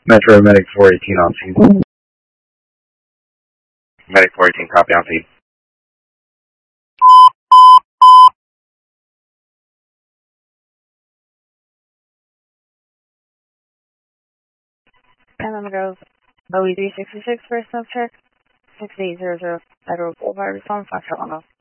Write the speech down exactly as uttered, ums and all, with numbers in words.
Metro Medic four eighteen on scene. Medic four eighteen, copy on scene. And I'm going to go O E three sixty-six, first sub check, six eight zero zero Federal Boulevard, response, Foxtrot Longbow.